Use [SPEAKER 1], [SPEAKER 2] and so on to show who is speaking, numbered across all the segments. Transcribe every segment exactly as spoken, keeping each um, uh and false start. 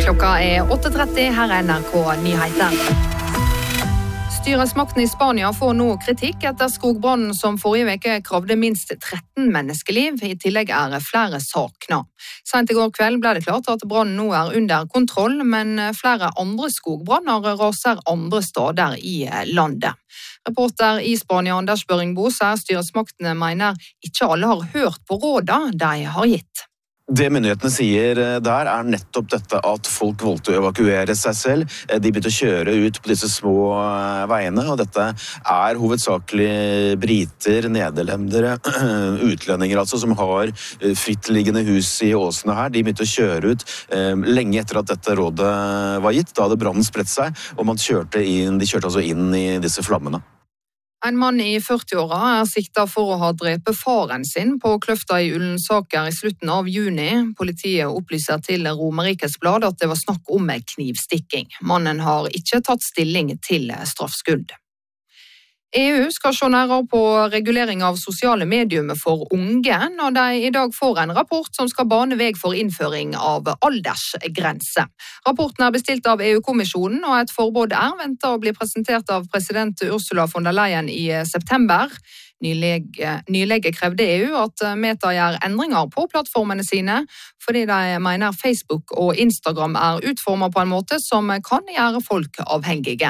[SPEAKER 1] Klokka er åtte tretti, her er N R K Nyheter. Styresmakten i Spania får nå kritikk etter skogbrannen som forrige veke kravde minst tretten menneskeliv. I tillegg er flere savnet. Sent i går kveld ble det klart at brannen nå er under kontroll, men flere andre skogbranner raser andre steder i landet. Reporter i Spania, Anders Børingbo, sier styresmaktene mener ikke alle har hørt på rådene de har gitt.
[SPEAKER 2] Det myndighetene sier der er nettopp dette at folk valgte å evakuere seg selv. De begynte å kjøre ut på disse små veiene, og dette er hovedsakelig briter, nederlendere, utlendinger altså, som har frittliggende hus i åsene her. De begynte å kjøre ut lenge etter at dette rådet var gitt. Da hadde brannen spredt seg, og man kjørte inn, de kjørte altså inn i disse flammene.
[SPEAKER 1] En mann i førti-åra er siktet for å ha drepet faren sin på Kløfta i Ullensaker i slutten av juni. Politiet opplyser til Romerikes Blad at det var snakk om knivstikking. Mannen har ikke tatt stilling til straffskyld. E U skal se nærmere på regulering av sosiale medier for unge, når de i dag får en rapport som skal bane vei for innføring av aldersgrense. Rapporten er bestilt av E U-kommisjonen, og et forbud er ventet å bli presentert av president Ursula von der Leyen i september. Nylig, nylig krevde E U at Meta gjør endringer på plattformene sine, fordi de mener Facebook og Instagram er utformet på en måte som kan gjøre folk avhengige.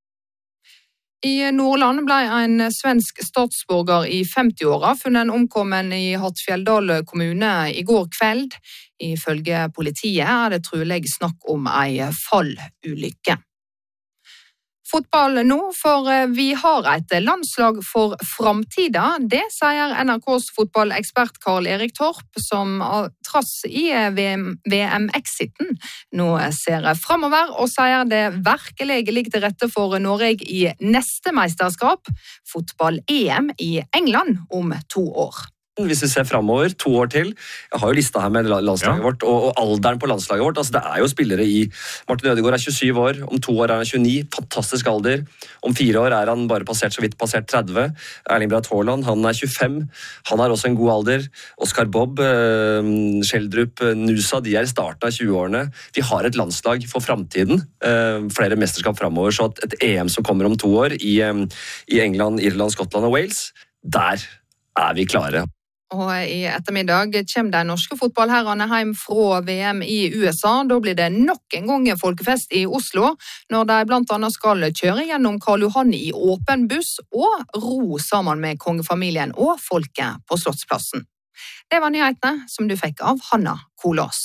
[SPEAKER 1] I Nordland ble en svensk statsborger i femti-åra funnet omkommen i Hattfjelldal kommune i går kveld. Ifølge politiet er det trolig snakk om en fallulykke. Fotball nå, for vi har et landslag for framtida. Det sier N R K's fotballekspert Karl Erik Torp, som trass i V M-exiten nå ser fremover og sier det virkelig ligger til rette for Norge i neste mesterskap, fotball-E M i England om to år.
[SPEAKER 3] Hvis vi ser fremover, to år til, jeg har jo lista her med landslaget ja. vårt, og, og alderen på landslaget vårt, altså det er jo spillere i, Martin Ødegaard er tjuesyv år, om to år er han tjueni, fantastisk alder, om fire år er han bare passert så vidt passert tretti, Erling Braut Haaland, han er tjuefem, han har også en god alder, Oscar Bob, eh, Sheldrup, Nusa, de er i starten av tjue-årene, vi har et landslag for fremtiden, eh, flere mesterskap fremover, så at et E M som kommer om to år i, eh, i England, Irland, Skottland og Wales, der er vi klare.
[SPEAKER 1] Og i ettermiddag kommer de norske fotballherrene hjem fra V M i U S A. Da blir det nok en gang folkefest i Oslo, når de blant annet skal kjøre gjennom Karl Johan i åpen buss og ro sammen med kongefamilien og folket på Slottsplassen. Det var nyhetene som du fikk av Hanna Kolås.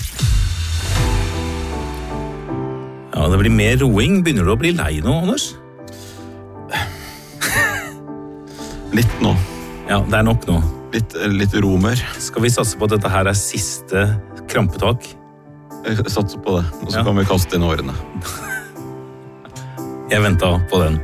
[SPEAKER 4] Ja, det blir mer roing. Begynner du å bli lei nå, Anders?
[SPEAKER 5] Litt nå.
[SPEAKER 4] Ja, det er nok nå.
[SPEAKER 5] Litt, litt romer.
[SPEAKER 4] Skal vi satse på at dette her er siste krampetak?
[SPEAKER 5] Jeg satser på det, og så ja. kan vi kaste inn årene.
[SPEAKER 4] Jeg ventet på den.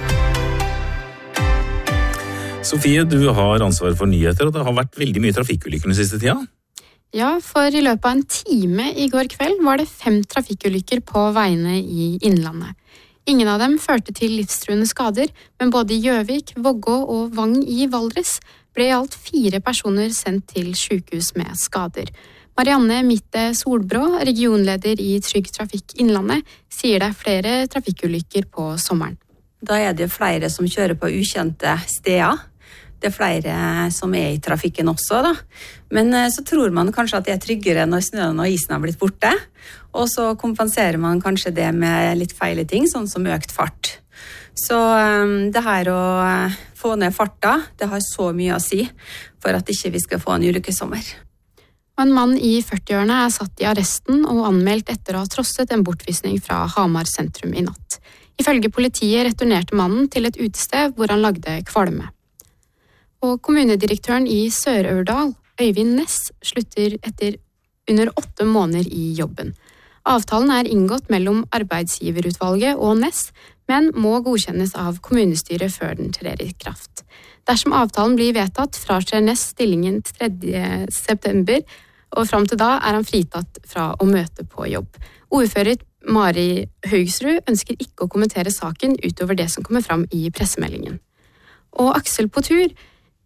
[SPEAKER 4] Sofie, du har ansvar for nyheter, og det har vært veldig mye trafikkulykker den siste tida.
[SPEAKER 6] Ja, for i løpet av en time i går kveld var det fem trafikkulykker på veiene i Innlandet. Ingen av dem førte til livstruende skader, men både i Gjøvik, Vågå og Vang i Valdres ble i alt fire personer sendt til sykehus med skader. Marianne Mitte Solbrå, regionleder i Trygg Trafikk Innlandet, sier det er flere trafikkulykker på sommeren.
[SPEAKER 7] Da er det flere som kjører på ukjente steder. Det er flere som er i trafikken også, da. Men så tror man kanskje at det er tryggere når snøen og isen har blitt borte. Og så kompenserer man kanskje det med litt feile ting, sånn som økt fart. Så det her å få ned farta, det har så mye å si for at ikke vi skal få en ulykkessommer.
[SPEAKER 6] En mann i førti-årene er satt i arresten og anmeldt etter å ha trosset en bortvisning fra Hamar sentrum i natt. Ifølge politiet returnerte mannen til et utested hvor han lagde kvalme. Og kommunedirektøren i Sør-Aurdal, Øyvind Næss, slutter etter under åtte måneder i jobben. Avtalen er inngått mellom arbeidsgiverutvalget og Næss, men må godkjennes av kommunestyret før den trer i kraft. Dersom avtalen blir vedtatt, fratrer Næss stillingen tredje september, og fram til da er han fritatt fra å møte på jobb. Ordfører Mari Høgsrud ønsker ikke å kommentere saken utover det som kommer fram i pressemeldingen. Og Aksel på tur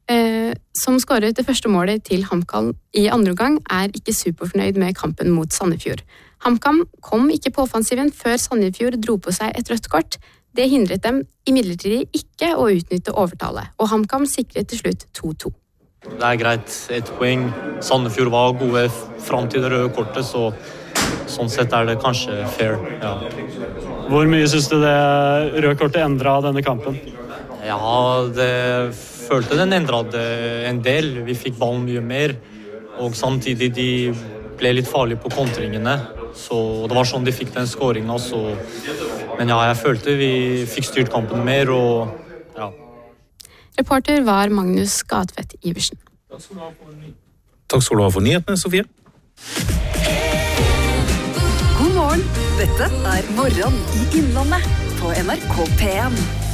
[SPEAKER 6] eh, som skåret det første målet til HamKam i andre omgang, er ikke superfornøyd med kampen mot Sandefjord. HamKam kom ikke på offensiven før Sandefjord dro på seg et rødt kort. Det hindret dem imidlertid ikke å utnytte overtallet, og HamKam sikret til slutt to to.
[SPEAKER 8] Det er greit, ett poeng. Sandefjord var gode fram til det røde kortet, så sånn sett er det kanskje fair. Ja.
[SPEAKER 9] Hvor mye synes du det røde kortet endret denne kampen?
[SPEAKER 8] Ja, det følte den endret en del. Vi fikk ballen mye mer, og samtidig de ble litt farlige på kontringene. Så det var sånn de fikk den skåringen også. Men ja, jeg følte vi fikk styrt kampen mer, og ja.
[SPEAKER 6] Reporter var Magnus Gadtvedt Iversen.
[SPEAKER 4] Takk skal du ha for nyhetene, Sofie.
[SPEAKER 10] God morgen, dette er Morgen i Innlandet på N R K P en.